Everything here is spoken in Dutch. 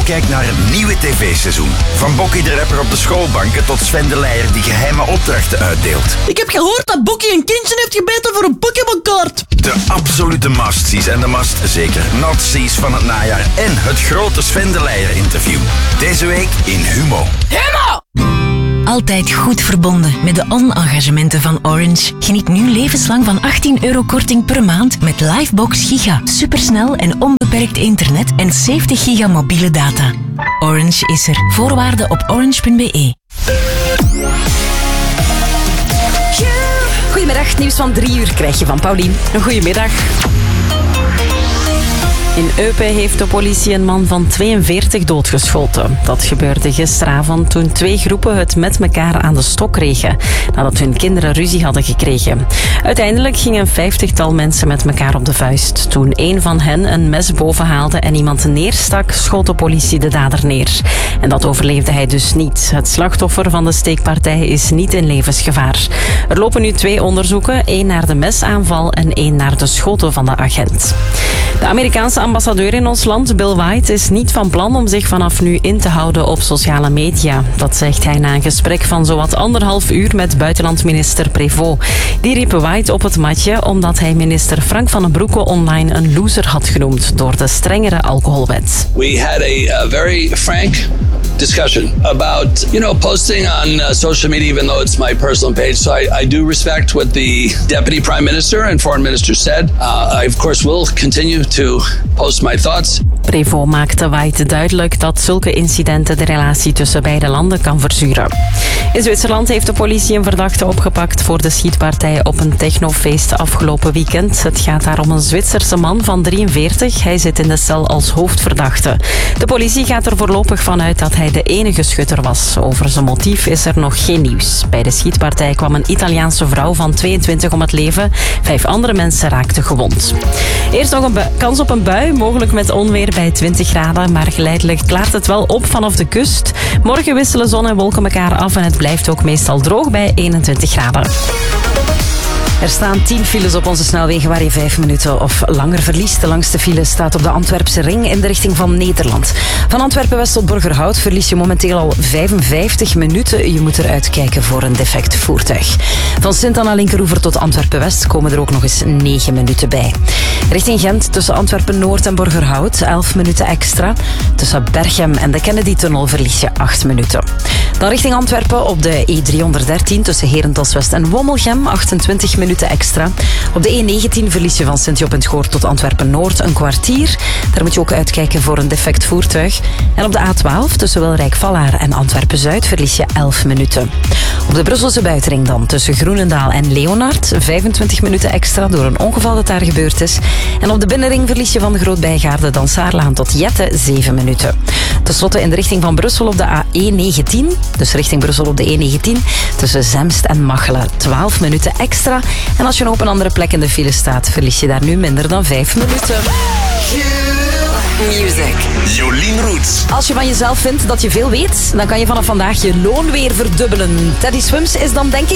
uitkijkt naar het nieuwe tv-seizoen. Van Bokkie de rapper op de schoolbanken tot Sven de Leijer die geheime opdrachten uitdeelt. Ik heb gehoord dat Bokkie een kindje heeft gebeten voor een Pokémon-kaart. De absolute must-sees en de must-zeker not-sees van het najaar. En het grote Sven de Leijer interview. Deze week in Humo. Humo! Altijd goed verbonden met de on-engagementen van Orange. Geniet nu levenslang van €18 korting per maand met Livebox Giga. Supersnel en onbeperkt internet en 70 giga mobiele data. Orange is er. Voorwaarden op orange.be. Goedemiddag, nieuws van 3 uur krijg je van Paulien. Goedemiddag. In Eupen heeft de politie een man van 42 doodgeschoten. Dat gebeurde gisteravond toen 2 groepen het met elkaar aan de stok kregen, nadat hun kinderen ruzie hadden gekregen. Uiteindelijk gingen een 50-tal mensen met elkaar op de vuist. Toen een van hen een mes boven haalde en iemand neerstak, schoot de politie de dader neer. En dat overleefde hij dus niet. Het slachtoffer van de steekpartij is niet in levensgevaar. Er lopen nu 2 onderzoeken, 1 naar de mesaanval en 1 naar de schoten van de agent. De Amerikaanse ambassadeur in ons land, Bill White, is niet van plan om zich vanaf nu in te houden op sociale media. Dat zegt hij na een gesprek van zowat 1,5 uur met buitenlandminister Prévost. Die riep White op het matje omdat hij minister Frank van den Broeke online een loser had genoemd door de strengere alcoholwet. We had a very frank discussion about, posting on social media, even though it's my personal page. So I do respect what the Deputy Prime Minister and Foreign Minister said. I, of course, will continue to post my thoughts. Prévost maakte White duidelijk dat zulke incidenten de relatie tussen beide landen kan verzuren. In Zwitserland heeft de politie een verdachte opgepakt voor de schietpartij op een technofeest afgelopen weekend. Het gaat daar om een Zwitserse man van 43. Hij zit in de cel als hoofdverdachte. De politie gaat er voorlopig vanuit dat hij de enige schutter was. Over zijn motief is er nog geen nieuws. Bij de schietpartij kwam een Italiaanse vrouw van 22 om het leven. 5 andere mensen raakten gewond. Eerst nog een kans op een bui, mogelijk met onweer bij 20 graden, maar geleidelijk klaart het wel op vanaf de kust. Morgen wisselen zon en wolken elkaar af en het blijft ook meestal droog bij 21 graden. Er staan 10 files op onze snelwegen waar je 5 minuten of langer verliest. De langste file staat op de Antwerpse ring in de richting van Nederland. Van Antwerpen-West tot Borgerhout verlies je momenteel al 55 minuten. Je moet eruit kijken voor een defect voertuig. Van Sint-Anna-Linkeroever tot Antwerpen-West komen er ook nog eens 9 minuten bij. Richting Gent tussen Antwerpen-Noord en Borgerhout 11 minuten extra. Tussen Berchem en de Kennedy-tunnel verlies je 8 minuten. Dan richting Antwerpen op de E313 tussen Herentals-West en Wommelgem 28 minuten extra. Op de E19 verlies je van Sint-Job en Goor tot Antwerpen-Noord een kwartier. Daar moet je ook uitkijken voor een defect voertuig. En op de A12 tussen Wilrijk-Vallaar en Antwerpen-Zuid verlies je 11 minuten. Op de Brusselse buitenring dan tussen Groenendaal en Leonard 25 minuten extra door een ongeval dat daar gebeurd is. En op de binnenring verlies je van de Groot-Bijgaarde dan Saarlaan tot Jette 7 minuten. Ten slotte in de richting van Brussel op de A119, dus richting Brussel op de E19, tussen Zemst en Machelen 12 minuten extra. En als je op een andere plek in de file staat, verlies je daar nu minder dan 5 minuten. Music. Jolien Roets. Als je van jezelf vindt dat je veel weet, dan kan je vanaf vandaag je loon weer verdubbelen. Teddy Swims is dan denk ik